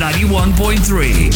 91.3.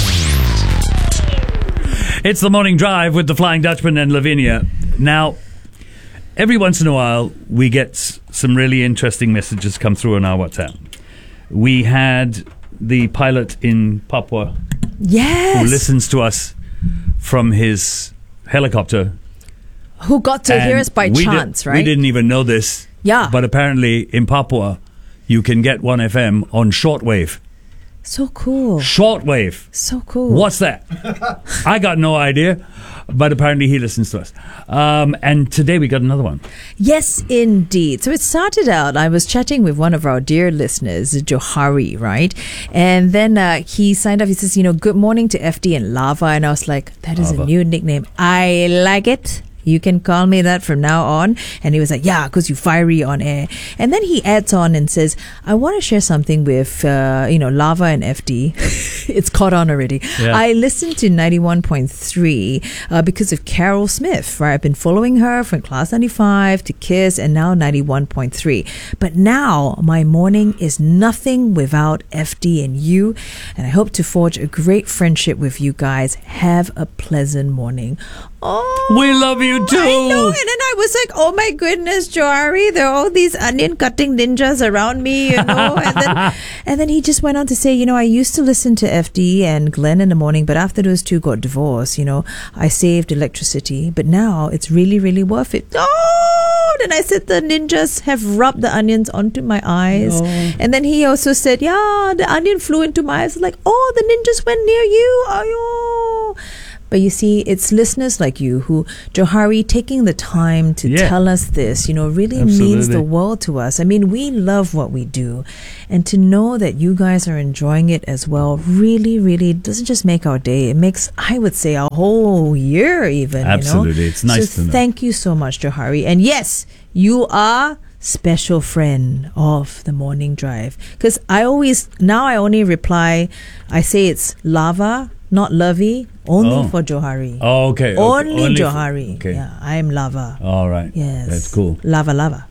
It's the Morning Drive with the Flying Dutchman and Lavinia. Now, every once in a while, we get some really interesting messages come through on our WhatsApp. We had the pilot in Papua who listens to us from his helicopter. Who got to hear us by chance, right? We didn't even know this. Yeah. But apparently in Papua, you can get 1FM on shortwave. So cool. Shortwave. So cool. What's that? I got no idea, but apparently he listens to us. And today we got another one. Yes, indeed. So it started out, I was chatting with one of our dear listeners, Johari, right? And then he signed up. He says, good morning to FD and Lava. And I was like, that is a new nickname. I like it. You can call me that from now on. And he was like, yeah, because you fiery on air. And then he adds on and says, I want to share something with, Lava and FD. It's caught on already. Yeah. I listened to 91.3 because of Carol Smith, right? I've been following her from Class 95 to KISS and now 91.3. But now my morning is nothing without FD and you. And I hope to forge a great friendship with you guys. Have a pleasant morning. Oh, we love you too. I know. And then I was like, oh my goodness, Johari, there are all these onion cutting ninjas around me, and then he just went on to say, I used to listen to FD and Glenn in the morning, but after those two got divorced, I saved electricity, but now it's really, really worth it. Oh, then I said the ninjas have rubbed the onions onto my eyes. No. And then he also said, yeah, the onion flew into my eyes. Like, oh, the ninjas went near you. Ayo. But you see, it's listeners like you who, Johari, taking the time to tell us this, really means the world to us. I mean, we love what we do. And to know that you guys are enjoying it as well really, really doesn't just make our day. It makes, I would say, our whole year even. Absolutely. It's nice to know. Thank you so much, Johari. And yes, you are special friend of the Morning Drive. Because I only reply, I say it's Lava, not Lovey, only for Johari. Oh, okay. Only Johari. Okay. Yeah, I am Lava. All right. Yes. That's cool. Lava. Lava,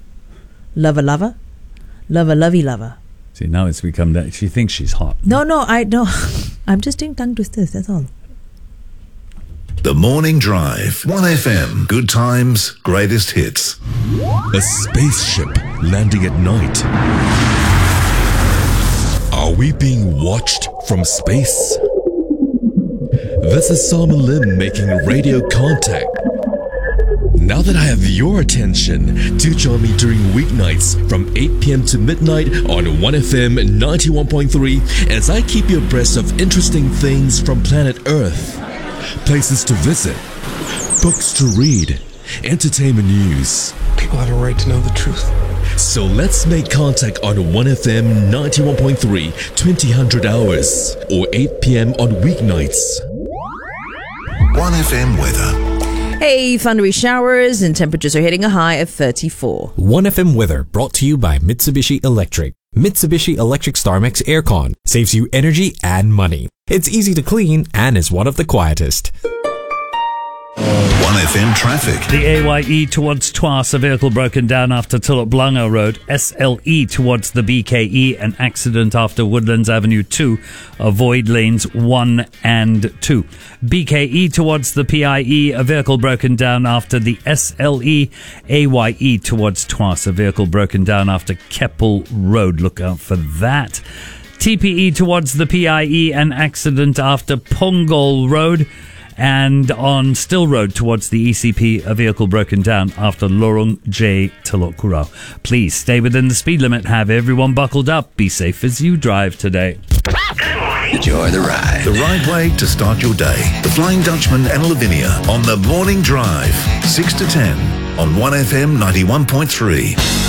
lovey lover. See, now it's become that. She thinks she's hot. No, I don't. I'm just doing tongue twisters, that's all. The Morning Drive. 1FM. Good times, greatest hits. A spaceship landing at night. Are we being watched from space? This is Simon Lim making radio contact. Now that I have your attention, do join me during weeknights from 8 p.m. to midnight on 1FM 91.3 as I keep you abreast of interesting things from planet Earth. Places to visit, books to read, entertainment news. People have a right to know the truth. So let's make contact on 1FM 91.3, 2000 hours, or 8 p.m. on weeknights. 1FM weather. Hey, thundery showers and temperatures are hitting a high of 34. 1FM weather brought to you by Mitsubishi Electric. Mitsubishi Electric StarMax Aircon saves you energy and money. It's easy to clean and is one of the quietest. 1FM traffic. The AYE towards Tuas, a vehicle broken down after Telok Blangah Road. SLE towards the BKE, an accident after Woodlands Avenue 2. Avoid lanes 1 and 2. BKE towards the PIE, a vehicle broken down after the SLE. AYE towards Tuas, a vehicle broken down after Keppel Road. Look out for that. TPE towards the PIE, an accident after Punggol Road. And on Still Road towards the ECP, a vehicle broken down after Lorong J Telok Kurau. Please stay within the speed limit. Have everyone buckled up. Be safe as you drive today. Enjoy the ride. The right way to start your day. The Flying Dutchman and Lavinia on the Morning Drive. 6 to 10 on 1FM 91.3.